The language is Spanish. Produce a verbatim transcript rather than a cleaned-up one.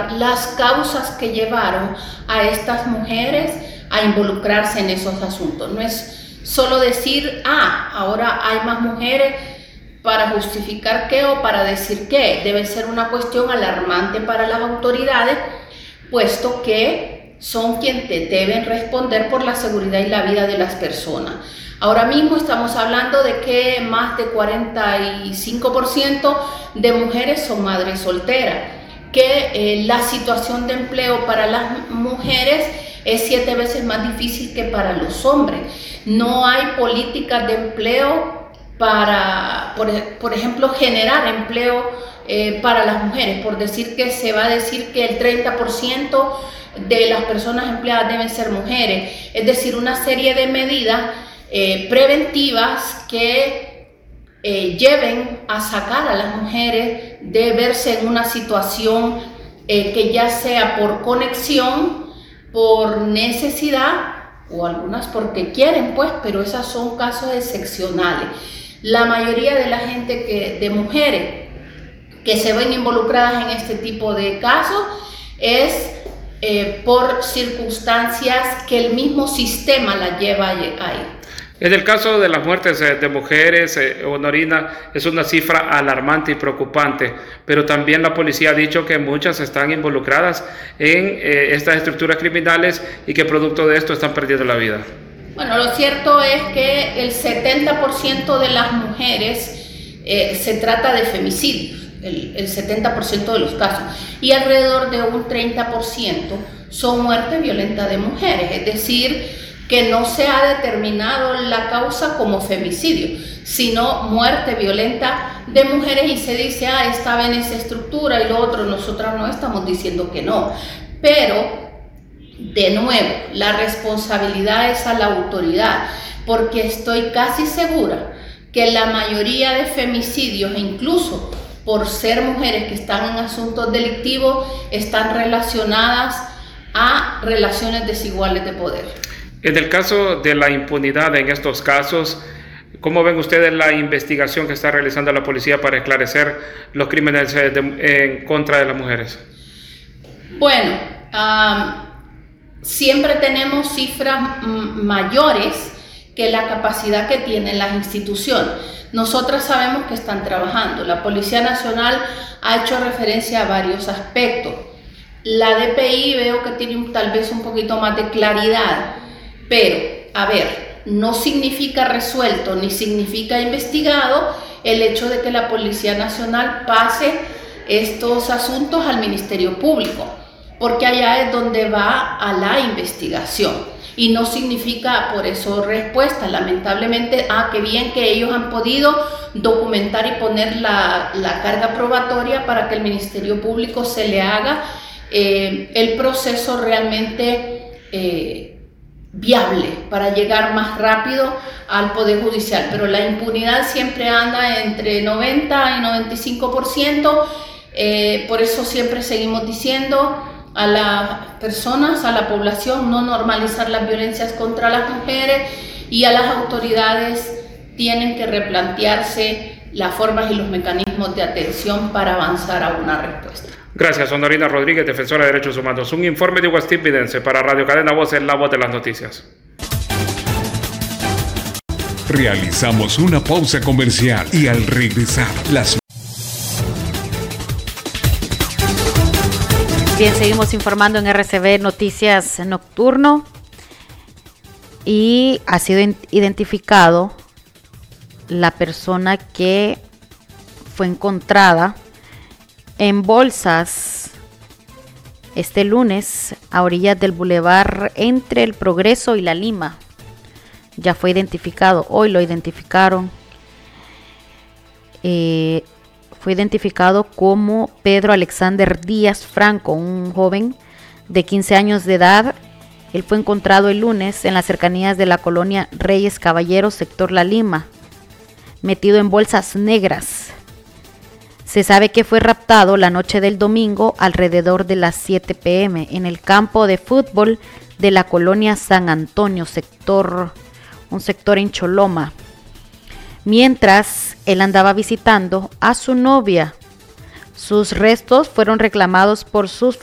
explicar las causas que llevaron a estas mujeres a involucrarse en esos asuntos. No es solo decir, ah, ahora hay más mujeres para justificar qué o para decir qué. Debe ser una cuestión alarmante para las autoridades, puesto que son quienes te deben responder por la seguridad y la vida de las personas. Ahora mismo estamos hablando de que más de cuarenta y cinco por ciento de mujeres son madres solteras, que eh, la situación de empleo para las mujeres es siete veces más difícil que para los hombres. No hay políticas de empleo para, por, por ejemplo, generar empleo eh, para las mujeres, por decir que se va a decir que el treinta por ciento de las personas empleadas deben ser mujeres, es decir, una serie de medidas Eh, preventivas que eh, lleven a sacar a las mujeres de verse en una situación eh, que ya sea por conexión, por necesidad o algunas porque quieren, pues, pero esos son casos excepcionales. La mayoría de la gente, que, de mujeres que se ven involucradas en este tipo de casos es eh, por circunstancias que el mismo sistema las lleva ahí. En el caso de las muertes de mujeres, eh, Honorina, es una cifra alarmante y preocupante, pero también la policía ha dicho que muchas están involucradas en eh, estas estructuras criminales y que producto de esto están perdiendo la vida. Bueno, lo cierto es que el setenta por ciento de las mujeres eh, se trata de femicidios, el, el setenta por ciento de los casos, y alrededor de un treinta por ciento son muertes violentas de mujeres, es decir, que no se ha determinado la causa como femicidio, sino muerte violenta de mujeres, y se dice, ah, estaba en esa estructura y lo otro. Nosotras no estamos diciendo que no, pero de nuevo, la responsabilidad es a la autoridad, porque estoy casi segura que la mayoría de femicidios, incluso por ser mujeres que están en asuntos delictivos, están relacionadas a relaciones desiguales de poder. En el caso de la impunidad en estos casos, ¿cómo ven ustedes la investigación que está realizando la policía para esclarecer los crímenes de, en contra de las mujeres? Bueno, um, siempre tenemos cifras mayores que la capacidad que tienen las instituciones. Nosotras sabemos que están trabajando. La Policía Nacional ha hecho referencia a varios aspectos. La D P I veo que tiene un, tal vez un poquito más de claridad. Pero, a ver, no significa resuelto ni significa investigado el hecho de que la Policía Nacional pase estos asuntos al Ministerio Público, porque allá es donde va a la investigación, y no significa por eso respuesta. Lamentablemente, ah, qué bien que ellos han podido documentar y poner la, la carga probatoria para que el Ministerio Público se le haga eh, el proceso realmente eh, viable para llegar más rápido al Poder Judicial, pero la impunidad siempre anda entre noventa y noventa y cinco por ciento, eh, por eso siempre seguimos diciendo a las personas, a la población, no normalizar las violencias contra las mujeres, y a las autoridades tienen que replantearse las formas y los mecanismos de atención para avanzar a una respuesta. Gracias, Honorina Rodríguez, defensora de derechos humanos. Un informe de Guastipidense para Radio Cadena Voz, en la voz de las noticias. Realizamos una pausa comercial y al regresar las... Bien, seguimos informando en R C B Noticias Nocturno, y ha sido identificado la persona que fue encontrada en bolsas este lunes a orillas del bulevar entre el Progreso y la Lima. Ya fue identificado, hoy lo identificaron. Eh, fue identificado como Pedro Alexander Díaz Franco, un joven de quince años de edad. Él fue encontrado el lunes en las cercanías de la colonia Reyes Caballeros, sector La Lima, metido en bolsas negras. Se sabe que fue raptado la noche del domingo alrededor de las siete pe eme en el campo de fútbol de la colonia San Antonio, sector, un sector en Choloma, mientras él andaba visitando a su novia. Sus restos fueron reclamados por sus